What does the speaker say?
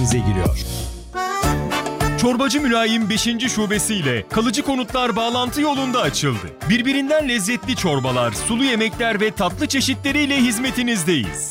giriyor. Çorbacı Mülayim 5. şubesiyle kalıcı konutlar bağlantı yolunda açıldı. Birbirinden lezzetli çorbalar, sulu yemekler ve tatlı çeşitleriyle hizmetinizdeyiz.